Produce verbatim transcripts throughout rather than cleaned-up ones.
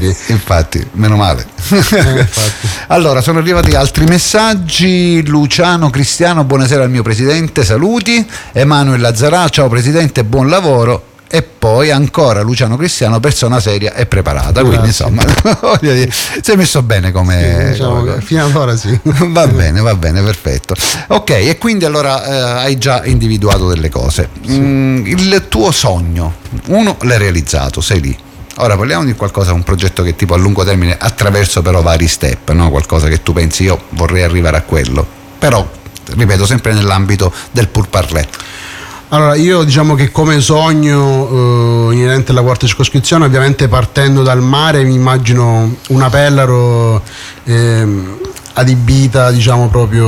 lì. Infatti, meno male. Eh, infatti. Allora, sono arrivati altri messaggi. Luciano Cristiano, buonasera al mio presidente, saluti. Emanuele Lazzarà, ciao presidente, buon lavoro. E poi ancora Luciano Cristiano, persona seria e preparata. Quindi insomma si è messo bene come, sì, diciamo come... fino ad ora sì. Va bene, va bene, perfetto. Ok, e quindi allora eh, hai già individuato delle cose. Sì. Mm, il tuo sogno, uno l'hai realizzato, sei lì. Ora parliamo di qualcosa, un progetto che tipo a lungo termine, attraverso però vari step, no? Qualcosa che tu pensi io vorrei arrivare a quello, però ripeto sempre nell'ambito del pourparlers. Allora, io diciamo che come sogno eh, inerente alla quarta circoscrizione, ovviamente partendo dal mare, mi immagino una Pellaro eh, adibita, diciamo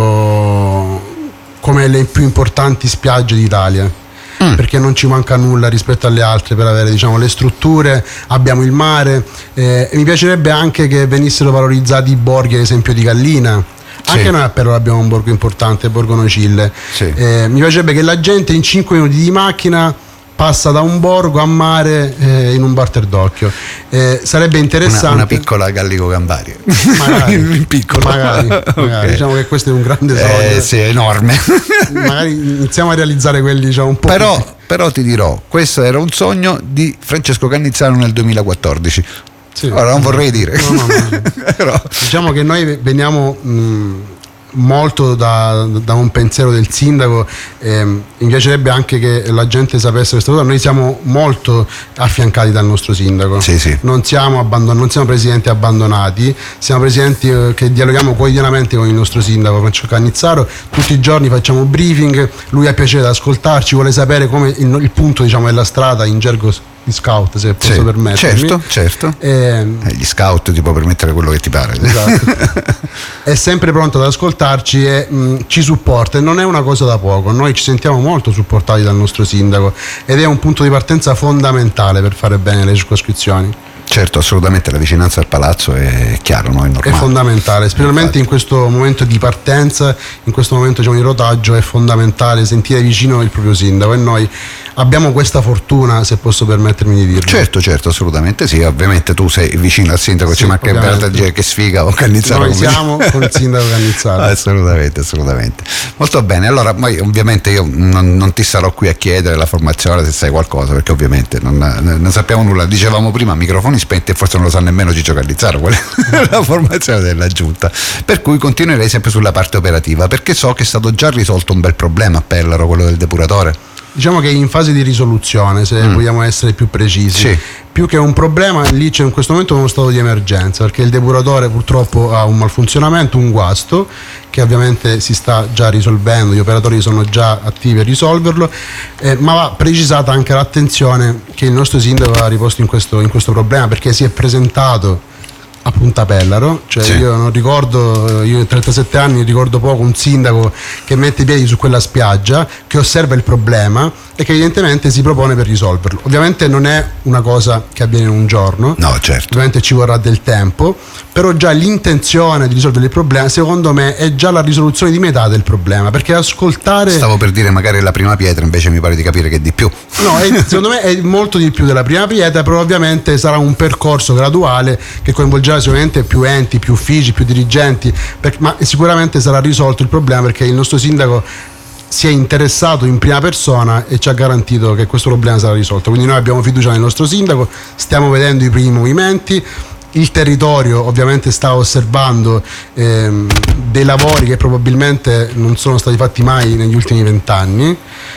proprio come le più importanti spiagge d'Italia. Mm. Perché non ci manca nulla rispetto alle altre per avere, diciamo, le strutture, abbiamo il mare eh, e mi piacerebbe anche che venissero valorizzati i borghi, ad esempio di Gallina. Anche sì. Noi a Pellaro abbiamo un borgo importante, Borgo Nocille. Sì. Eh, mi piacerebbe che la gente in cinque minuti di macchina passa da un borgo a mare eh, in un batter d'occhio. Eh, sarebbe interessante. Una, una piccola Gallico Gambari. Magari, in piccolo. Magari, magari. Okay. Diciamo che questo è un grande sogno. Eh, sì, è enorme. Magari iniziamo a realizzare quelli, diciamo, un po' però, più. Però ti dirò, questo era un sogno di Francesco Cannizzaro nel duemilaquattordici. Sì. Ora non vorrei dire. No, no, no. Però. Diciamo che noi veniamo mh, molto da, da un pensiero del sindaco, eh, mi piacerebbe anche che la gente sapesse questa cosa. Noi siamo molto affiancati dal nostro sindaco, sì, sì. Non, siamo abbandon- non siamo presidenti abbandonati, siamo presidenti eh, che dialoghiamo quotidianamente con il nostro sindaco Francesco Cannizzaro, tutti i giorni facciamo briefing, lui ha piacere ad ascoltarci, vuole sapere come il, il punto, diciamo, della strada in gergo di scout, se posso sì, permettermi. Certo, certo. Eh, eh, gli scout ti può permettere quello che ti pare. Esatto. È sempre pronto ad ascoltarci e mh, ci supporta, e non è una cosa da poco. Noi ci sentiamo molto supportati dal nostro sindaco ed è un punto di partenza fondamentale per fare bene le circoscrizioni. Certo, assolutamente, la vicinanza al palazzo è chiaro, no? È normale. È fondamentale, specialmente in questo momento di partenza, in questo momento, diciamo, di rodaggio, è fondamentale sentire vicino il proprio sindaco e noi abbiamo questa fortuna, se posso permettermi di dirlo. Certo, certo, assolutamente sì, ovviamente tu sei vicino al sindaco, sì, ci manca per dire che sfiga o Cannizzaro. Noi siamo con il sindaco Cannizzaro. Assolutamente, assolutamente. Molto bene, allora poi ovviamente io non, non ti sarò qui a chiedere la formazione se sai qualcosa, perché ovviamente non, non sappiamo nulla, dicevamo prima microfoni spenti e forse non lo sa nemmeno Ciccio Cannizzaro qual è la formazione della giunta, per cui continuerei sempre sulla parte operativa, perché so che è stato già risolto un bel problema a Pellaro, quello del depuratore. Diciamo che è in fase di risoluzione, se mm. vogliamo essere più precisi. Sì. Più che un problema, lì c'è in questo momento uno stato di emergenza, perché il depuratore purtroppo ha un malfunzionamento, un guasto, che ovviamente si sta già risolvendo, gli operatori sono già attivi a risolverlo, eh, ma va precisata anche l'attenzione che il nostro sindaco ha riposto in questo, in questo problema, perché si è presentato a Punta Pellaro, cioè sì. Io non ricordo, io ho trentasette anni, ricordo poco un sindaco che mette i piedi su quella spiaggia, che osserva il problema e che evidentemente si propone per risolverlo. Ovviamente non è una cosa che avviene in un giorno, no, certo. Ovviamente ci vorrà del tempo, però già l'intenzione di risolvere il problema, secondo me, è già la risoluzione di metà del problema, perché ascoltare... Stavo per dire magari la prima pietra, invece mi pare di capire che è di più. No, è, secondo me è molto di più della prima pietra, però ovviamente sarà un percorso graduale che coinvolgerà sicuramente più enti, più uffici, più dirigenti, per, ma sicuramente sarà risolto il problema, perché il nostro sindaco si è interessato in prima persona e ci ha garantito che questo problema sarà risolto. Quindi noi abbiamo fiducia nel nostro sindaco, stiamo vedendo i primi movimenti, il territorio ovviamente sta osservando ehm, dei lavori che probabilmente non sono stati fatti mai negli ultimi vent'anni,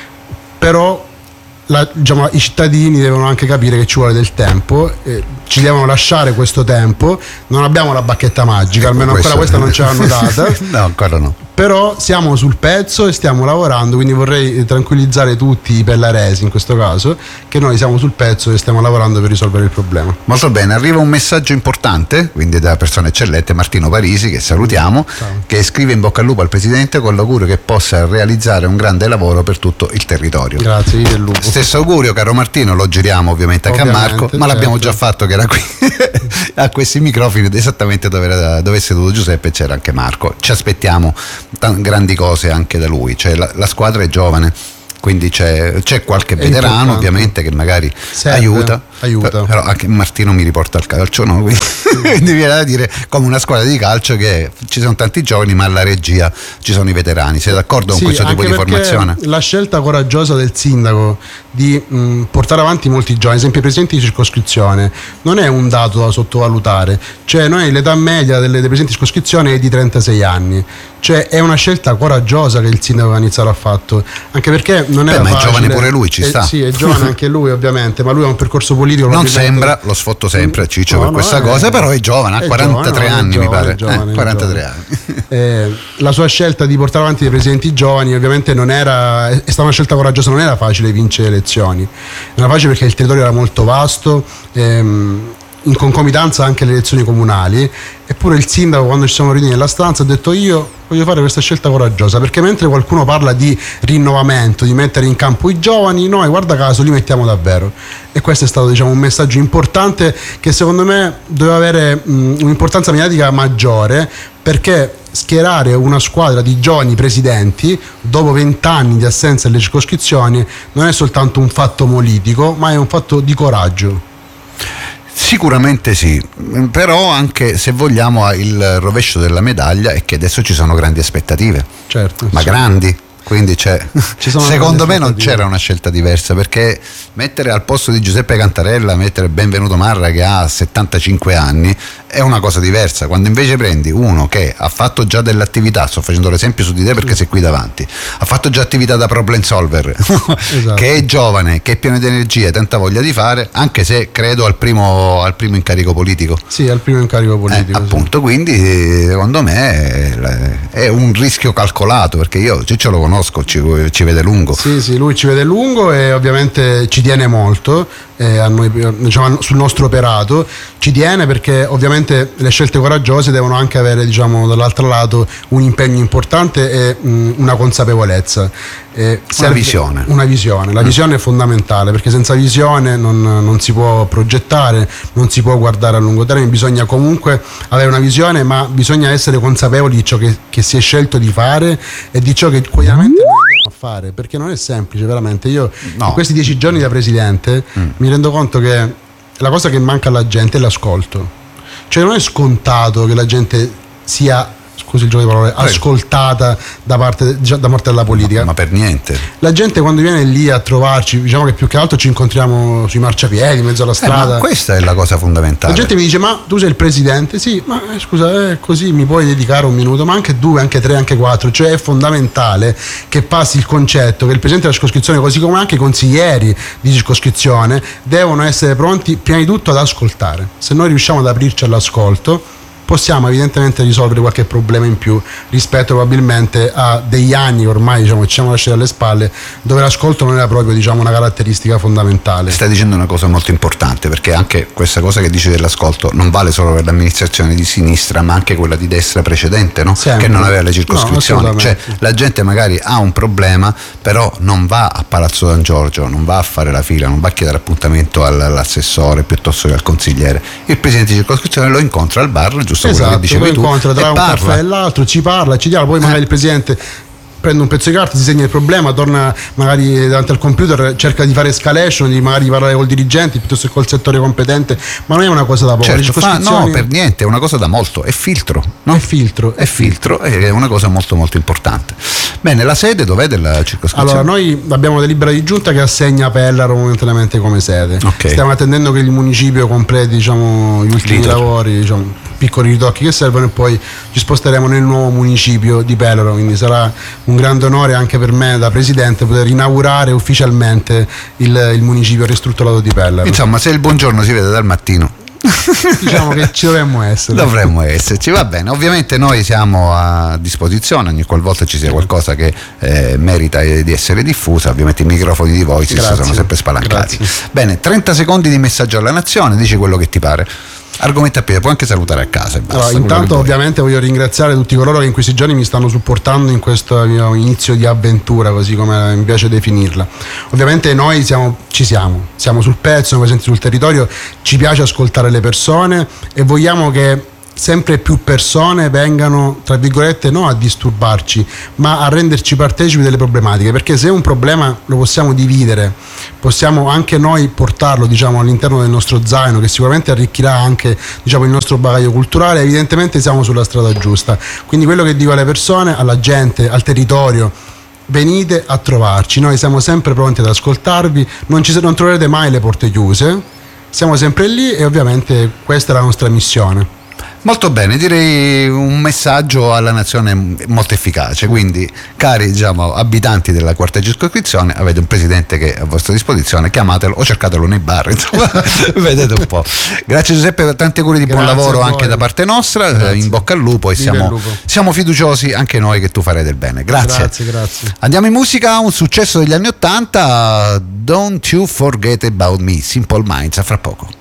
però La, diciamo, i cittadini devono anche capire che ci vuole del tempo, eh, ci devono lasciare questo tempo, non abbiamo la bacchetta magica, ecco, almeno ancora questa non ce l'hanno data. No, ancora no. Però siamo sul pezzo e stiamo lavorando, quindi vorrei tranquillizzare tutti i pellaresi in questo caso, che noi siamo sul pezzo e stiamo lavorando per risolvere il problema. Molto bene, arriva un messaggio importante, quindi da persona eccellente, Martino Parisi, che salutiamo. Ciao. Che scrive in bocca al lupo al Presidente con l'augurio che possa realizzare un grande lavoro per tutto il territorio. Grazie, viva il lupo. Stesso augurio, caro Martino, lo giriamo ovviamente anche ovviamente, a Marco, ma certo. L'abbiamo già fatto che era qui a questi microfoni, esattamente dove, era, dove è seduto Giuseppe c'era anche Marco. Ci aspettiamo t- grandi cose anche da lui, cioè la, la squadra è giovane, quindi c'è, c'è qualche È veterano importante. ovviamente che magari Serve, aiuta, aiuta. però anche Martino mi riporta al calcio, no? Quindi, quindi viene da dire come una squadra di calcio che ci sono tanti giovani ma alla regia ci sono i veterani. Sei d'accordo con Sì, questo tipo anche di perché formazione? La scelta coraggiosa del sindaco di mh, portare avanti molti giovani, ad esempio i presidenti di circoscrizione, non è un dato da sottovalutare. Cioè noi l'età media delle, dei presidenti di circoscrizione è di trentasei anni. Cioè è una scelta coraggiosa che il sindaco Canizzaro ha fatto, anche perché non Beh, era ma è facile. giovane pure lui, ci Eh, sta. Sì, è giovane anche lui ovviamente, ma lui ha un percorso politico. Non probabilmente- sembra, lo sfotto sempre a Ciccio No, per no, questa è- cosa, però è giovane, ha è quarantatré giovane, no, anni è mi giovane, pare. è giovane, Eh, è quarantatré giovane. anni. Eh, la sua scelta di portare avanti dei presidenti giovani ovviamente non era, è stata una scelta coraggiosa, non era facile vincere le elezioni, non era facile perché il territorio era molto vasto, ehm, in concomitanza anche le elezioni comunali, eppure il sindaco, quando ci siamo riuniti nella stanza, ha detto: io voglio fare questa scelta coraggiosa, perché mentre qualcuno parla di rinnovamento, di mettere in campo i giovani, noi guarda caso li mettiamo davvero. E questo è stato, diciamo, un messaggio importante che secondo me doveva avere mh, un'importanza mediatica maggiore, perché schierare una squadra di giovani presidenti dopo vent'anni di assenza delle circoscrizioni non è soltanto un fatto politico, ma è un fatto di coraggio. Sicuramente sì, però anche se vogliamo il rovescio della medaglia è che adesso ci sono grandi aspettative, Certo, ma sì. grandi. Quindi c'è, Ci sono secondo me grandi non aspettative. c'era una scelta diversa, perché mettere al posto di Giuseppe Cantarella, mettere Benvenuto Marra che ha settantacinque anni è una cosa diversa. Quando invece prendi uno che ha fatto già dell'attività, sto facendo l'esempio su di te perché sei qui davanti, ha fatto già attività da problem solver, Esatto. che è giovane, che è pieno di energia e tanta voglia di fare, anche se credo al primo, al primo incarico politico. Sì, al primo incarico politico. Eh, sì. appunto, quindi secondo me è, è un rischio calcolato, perché io Ciccio lo conosco, ci, ci vede lungo. Sì, sì, lui ci vede lungo e ovviamente ci tiene molto eh, a noi, diciamo, sul nostro operato. Ci tiene perché ovviamente le scelte coraggiose devono anche avere, diciamo, dall'altro lato un impegno importante e mh, una consapevolezza. Eh, serve visione. Una visione. La visione è fondamentale, perché senza visione non, non si può progettare, non si può guardare a lungo termine, bisogna comunque avere una visione, ma bisogna essere consapevoli di ciò che, che si è scelto di fare e di ciò che quotidianamente noi andiamo a fare, perché non è semplice veramente. Io No. in questi dieci giorni da presidente Mm. mi rendo conto che la cosa che manca alla gente è l'ascolto. Cioè non è scontato che la gente sia, scusi il gioco di parole, Prego. ascoltata da parte, da parte della politica. Ma per niente. La gente quando viene lì a trovarci, diciamo che più che altro ci incontriamo sui marciapiedi, in mezzo alla Eh, strada. ma questa è la cosa fondamentale. La gente mi dice: ma tu sei il presidente? Sì, ma eh, scusa, è così, mi puoi dedicare un minuto? Ma anche due, anche tre, anche quattro. Cioè è fondamentale che passi il concetto che il presidente della circoscrizione, così come anche i consiglieri di circoscrizione, devono essere pronti prima di tutto ad ascoltare. Se noi riusciamo ad aprirci all'ascolto, possiamo evidentemente risolvere qualche problema in più rispetto probabilmente a degli anni che ormai, diciamo, ci siamo lasciati alle spalle, dove l'ascolto non era proprio, diciamo, una caratteristica fondamentale. Stai dicendo una cosa molto importante, perché anche questa cosa che dici dell'ascolto non vale solo per l'amministrazione di sinistra, ma anche quella di destra precedente, no? Sempre. Che non aveva le circoscrizioni. No, cioè assolutamente. la gente magari ha un problema, però non va a Palazzo San Giorgio, non va a fare la fila, non va a chiedere appuntamento all- all'assessore piuttosto che al consigliere. Il presidente di circoscrizione lo incontra al bar, giusto quello che Esatto, dicevi poi tu, incontra tra e un parla. caffè e l'altro, ci parla, ci dialoga, poi magari il presidente prende un pezzo di carta, si segna il problema, torna magari davanti al computer, cerca di fare escalation, di magari parlare col dirigente piuttosto che col settore competente, ma non è una cosa da poco. Certo, Le fa, circoscrizioni- no, per niente, è una cosa da molto, è filtro, no? È filtro, È filtro, è una cosa molto molto importante. Bene, la sede dov'è della circoscrizione? Allora, noi abbiamo delibera di giunta che assegna Pellara momentaneamente come sede. Ok. Stiamo attendendo che il municipio completi, diciamo, gli ultimi L'iter. lavori, diciamo, piccoli ritocchi che servono, e poi ci sposteremo nel nuovo municipio di Pellara, quindi sarà un grande onore anche per me da presidente poter inaugurare ufficialmente il, il municipio ristrutturato di Pellara. Insomma, se il buongiorno si vede dal mattino, Diciamo che ci dovremmo essere. dovremmo esserci, va bene. Ovviamente noi siamo a disposizione ogni qualvolta ci sia qualcosa che eh, merita di essere diffusa. Ovviamente i microfoni di Voices Grazie. sono sempre spalancati. Grazie. Bene, trenta secondi di messaggio alla nazione, dici quello che ti pare. Argomento a piede, puoi anche salutare a casa e basta, Allora, quello intanto che vuoi. ovviamente voglio ringraziare tutti coloro che in questi giorni mi stanno supportando in questo mio inizio di avventura, così come mi piace definirla. Ovviamente noi siamo, ci siamo, siamo sul pezzo, siamo presenti sul territorio, ci piace ascoltare le persone e vogliamo che sempre più persone vengano, tra virgolette, non a disturbarci, ma a renderci partecipi delle problematiche, perché se un problema lo possiamo dividere, possiamo anche noi portarlo, diciamo, all'interno del nostro zaino, che sicuramente arricchirà anche, diciamo, il nostro bagaglio culturale, evidentemente siamo sulla strada giusta. Quindi quello che dico alle persone, alla gente, al territorio: venite a trovarci, noi siamo sempre pronti ad ascoltarvi, non, ci, non troverete mai le porte chiuse, siamo sempre lì e ovviamente questa è la nostra missione. Molto bene, direi un messaggio alla nazione molto efficace. Quindi, cari, diciamo, abitanti della quarta circoscrizione, avete un presidente che è a vostra disposizione, chiamatelo o cercatelo nei bar, insomma. Vedete un po'. Grazie Giuseppe, per tanti auguri di buon Grazie lavoro anche da parte nostra. Grazie. In bocca al lupo, e siamo, lupo. siamo fiduciosi anche noi che tu farai del bene. Grazie. Grazie, grazie. Andiamo in musica, un successo degli anni Ottanta, Don't You Forget About Me, Simple Minds, a fra poco.